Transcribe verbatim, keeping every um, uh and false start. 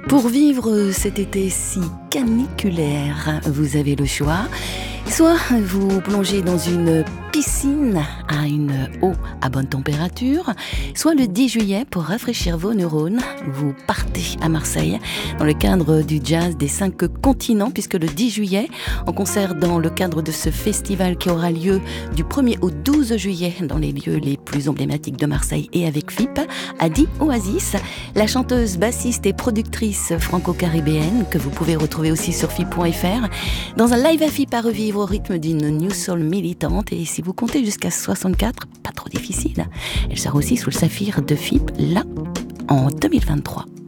Pour vivre cet été si caniculaire, vous avez le choix. Soit vous plongez dans une piscine à une eau à bonne température, soit le dix juillet, pour rafraîchir vos neurones, vous partez à Marseille dans le cadre du jazz des cinq continents, puisque le dix juillet, en concert dans le cadre de ce festival qui aura lieu du premier au douze juillet dans les lieux les plus emblématiques de Marseille et avec F I P, a dit Oasis, la chanteuse, bassiste et productrice franco-caribéenne que vous pouvez retrouver aussi sur F I P point F R, dans un live à F I P à revivre au rythme d'une new soul militante. Et si vous comptez jusqu'à soixante-quatre, pas trop difficile, elle sera aussi sous le saphir de F I P là en deux mille vingt-trois.